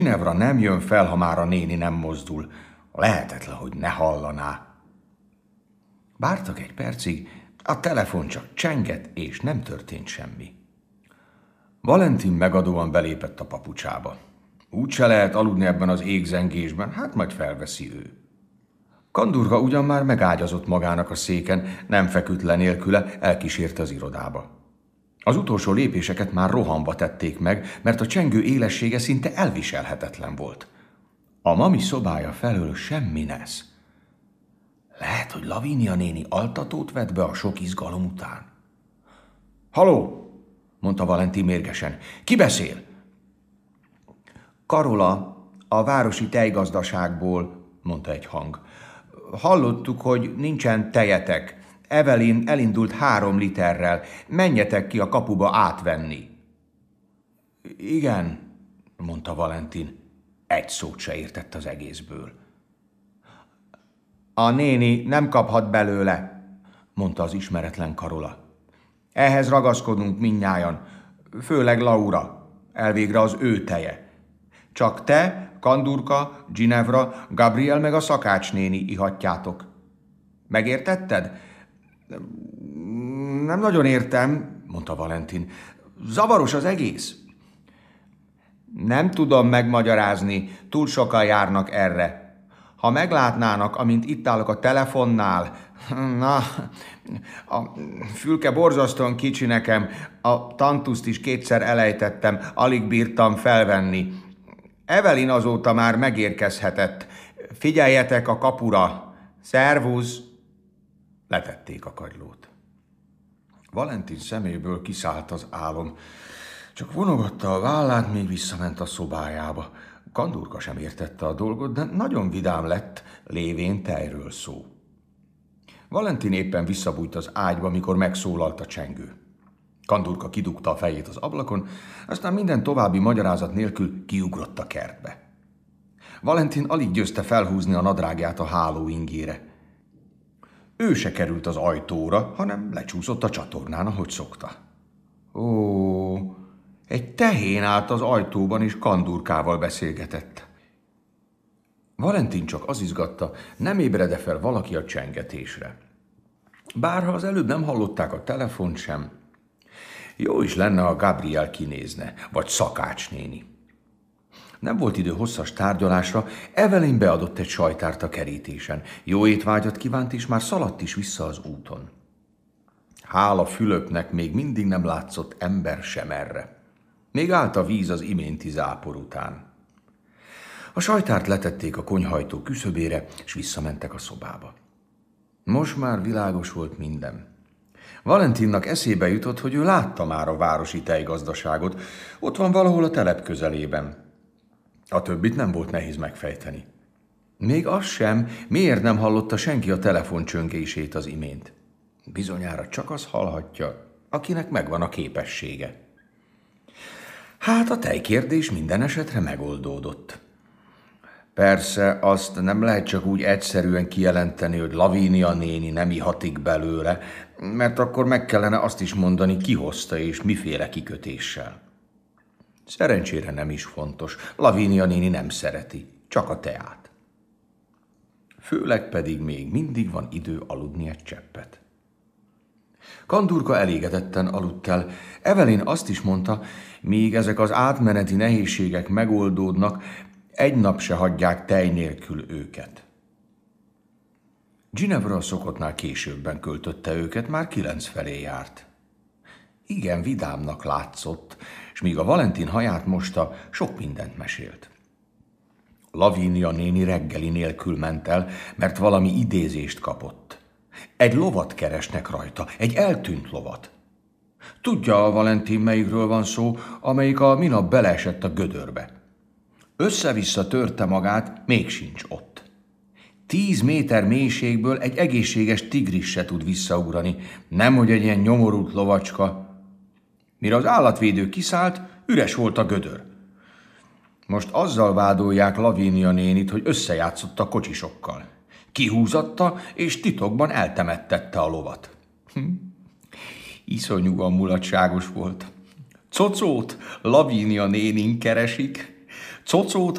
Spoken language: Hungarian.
Ginevra nem jön fel, ha már a néni nem mozdul. Lehetetlen, hogy ne hallaná. Vártak egy percig, a telefon csak csengett, és nem történt semmi. Valentin megadóan belépett a papucsába. Úgyse lehet aludni ebben az égzengésben, hát majd felveszi ő. Kandurka ugyan már megágyazott magának a széken, nem feküdt le nélküle, elkísérte az irodába. Az utolsó lépéseket már rohanva tették meg, mert a csengő élessége szinte elviselhetetlen volt. A mami szobája felől semmi nesz. Lehet, hogy Lavínia néni altatót vett be a sok izgalom után. Haló! Mondta Valentin mérgesen. Ki beszél? Karola, a városi tejgazdaságból, mondta egy hang. Hallottuk, hogy nincsen tejetek. Evelyn elindult 3 literrel. Menjetek ki a kapuba átvenni. Igen, mondta Valentin. Egy szót se értett az egészből. A néni nem kaphat belőle, mondta az ismeretlen Karola. Ehhez ragaszkodunk mindnyájan, főleg Laura, elvégre az ő teje. Csak te, Kandurka, Ginevra, Gabriel meg a szakácsnéni ihatjátok. Megértetted? Nem nagyon értem, mondta Valentin. Zavaros az egész. Nem tudom megmagyarázni, túl sokan járnak erre. Ha meglátnának, amint itt állok a telefonnál, na, a fülke borzasztóan kicsi nekem, a tantuszt is 2-szer elejtettem, alig bírtam felvenni. Evelyn azóta már megérkezhetett. Figyeljetek a kapura. Szervusz! Letették a kagylót. Valentin szeméből kiszállt az álom. Csak vonogatta a vállát, még visszament a szobájába. Kandurka sem értette a dolgot, de nagyon vidám lett, lévén tejről szó. Valentin éppen visszabújt az ágyba, mikor megszólalt a csengő. Kandurka kidugta a fejét az ablakon, aztán minden további magyarázat nélkül kiugrott a kertbe. Valentin alig győzte felhúzni a nadrágját a hálóingére. Ő se került az ajtóra, hanem lecsúszott a csatornán, ahogy szokta. Ó, egy tehén állt az ajtóban, és Kandurkával beszélgetett. Valentin csak az izgatta, nem ébred-e fel valaki a csengetésre. Bárha az előbb nem hallották a telefont sem. Jó is lenne, ha Gabriel kinézne, vagy szakácsnéni. Nem volt idő hosszas tárgyalásra, Evelyn beadott egy sajtárt a kerítésen. Jó étvágyat kívánt, és már szaladt is vissza az úton. Hála Fülöpnek még mindig nem látszott ember sem erre. Még állt a víz az iménti zápor után. A sajtárt letették a konyhajtó küszöbére, és visszamentek a szobába. Most már világos volt minden. Valentinnak eszébe jutott, hogy ő látta már a városi tejgazdaságot, ott van valahol a telep közelében. A többit nem volt nehéz megfejteni. Még az sem, miért nem hallotta senki a telefoncsöngését az imént. Bizonyára csak az hallhatja, akinek megvan a képessége. Hát a tejkérdés minden esetre megoldódott. Persze azt nem lehet csak úgy egyszerűen kijelenteni, hogy Lavínia néni nem ihatik belőle, mert akkor meg kellene azt is mondani, ki hozta és miféle kikötéssel. Szerencsére nem is fontos, Lavínia néni nem szereti, csak a teát. Főleg pedig még mindig van idő aludni egy cseppet. Kandurka elégedetten aludt el. Evelyn azt is mondta, míg ezek az átmeneti nehézségek megoldódnak, egy nap se hagyják tej nélkül őket. Ginevra a szokottnál későbben költötte őket, már 9 felé járt. Igen vidámnak látszott, és míg a Valentin haját mosta, sok mindent mesélt. Lavínia néni reggeli nélkül ment el, mert valami idézést kapott. Egy lovat keresnek rajta, egy eltűnt lovat. Tudja a Valentin, melyikről van szó, amelyik a minap beleesett a gödörbe. Össze-vissza törte magát, még sincs ott. 10 méter mélységből egy egészséges tigris se tud visszaugrani, nemhogy egy ilyen nyomorult lovacska. Mire az állatvédő kiszállt, üres volt a gödör. Most azzal vádolják Lavínia nénit, hogy összejátszott a kocsisokkal. Kihúzatta, és titokban eltemettette a lovat. Iszonyúan mulatságos volt. Cocót Lavínia nénin keresik. Cocót